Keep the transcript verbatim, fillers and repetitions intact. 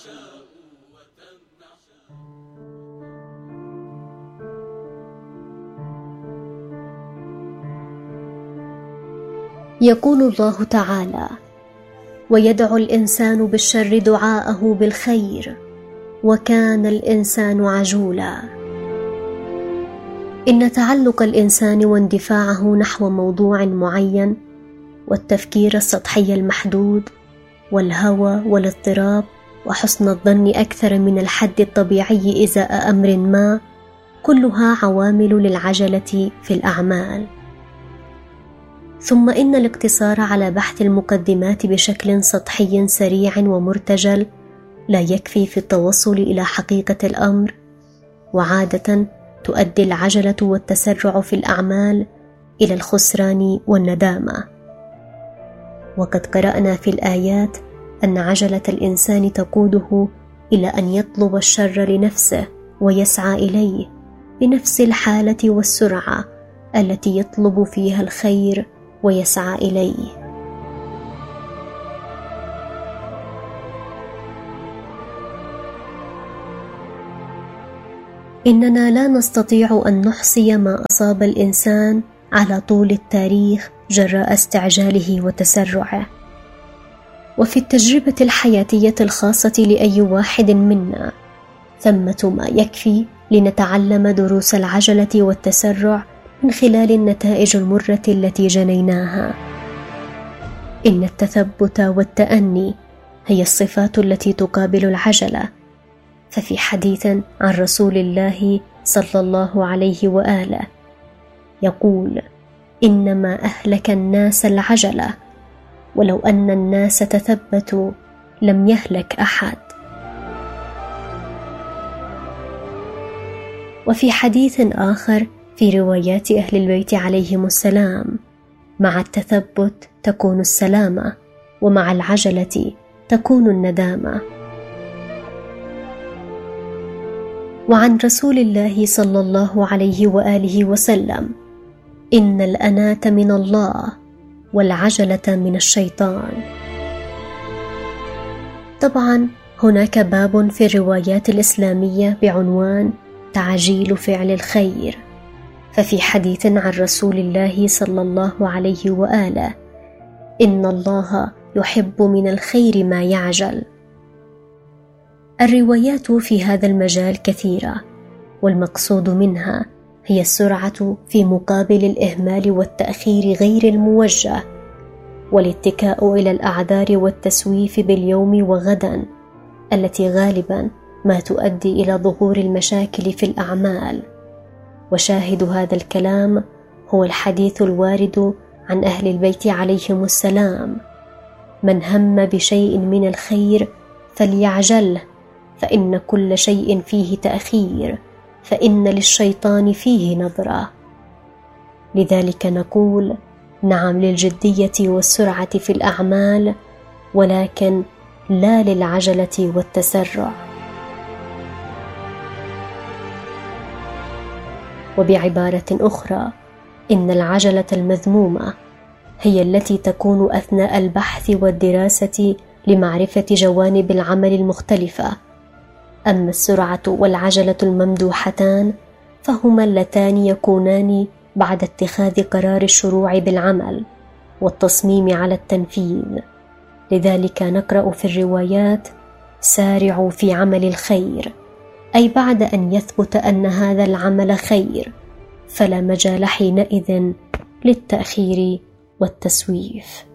يقول الله تعالى: ويدعو الإنسان بالشر دعاءه بالخير وكان الإنسان عجولا. إن تعلق الإنسان واندفاعه نحو موضوع معين والتفكير السطحي المحدود والهوى والاضطراب وحسن الظن أكثر من الحد الطبيعي إزاء أمر ما، كلها عوامل للعجلة في الأعمال. ثم إن الاقتصار على بحث المقدمات بشكل سطحي سريع ومرتجل لا يكفي في التوصل إلى حقيقة الأمر، وعادة تؤدي العجلة والتسرع في الأعمال إلى الخسران والندامة. وقد قرأنا في الآيات أن عجلة الإنسان تقوده إلى أن يطلب الشر لنفسه ويسعى إليه بنفس الحالة والسرعة التي يطلب فيها الخير ويسعى إليه. إننا لا نستطيع أن نحصي ما أصاب الإنسان على طول التاريخ جراء استعجاله وتسرعه، وفي التجربة الحياتية الخاصة لأي واحد منا ثمة ما يكفي لنتعلم دروس العجلة والتسرع من خلال النتائج المرة التي جنيناها. إن التثبت والتأني هي الصفات التي تقابل العجلة، ففي حديث عن رسول الله صلى الله عليه وآله يقول: إنما أهلك الناس العجلة، ولو أن الناس تثبتوا لم يهلك أحد. وفي حديث آخر في روايات أهل البيت عليهم السلام: مع التثبت تكون السلامة، ومع العجلة تكون الندامة. وعن رسول الله صلى الله عليه وآله وسلم: إن الأناة من الله والعجلة من الشيطان. طبعا هناك باب في الروايات الإسلامية بعنوان تعجيل فعل الخير، ففي حديث عن رسول الله صلى الله عليه وآله: إن الله يحب من الخير ما يعجل. الروايات في هذا المجال كثيرة، والمقصود منها هي السرعة في مقابل الإهمال والتأخير غير الموجه، والاتكاء إلى الأعذار والتسويف باليوم وغدا التي غالبا ما تؤدي إلى ظهور المشاكل في الأعمال. وشاهد هذا الكلام هو الحديث الوارد عن أهل البيت عليهم السلام: من هم بشيء من الخير فليعجله، فإن كل شيء فيه تأخير، فإن للشيطان فيه نظرة. لذلك نقول: نعم للجدية والسرعة في الأعمال، ولكن لا للعجلة والتسرع. وبعبارة أخرى، إن العجلة المذمومة هي التي تكون أثناء البحث والدراسة لمعرفة جوانب العمل المختلفة، أما السرعة والعجلة الممدوحتان فهما اللتان يكونان بعد اتخاذ قرار الشروع بالعمل والتصميم على التنفيذ. لذلك نقرأ في الروايات: سارعوا في عمل الخير، أي بعد أن يثبت أن هذا العمل خير فلا مجال حينئذ للتأخير والتسويف.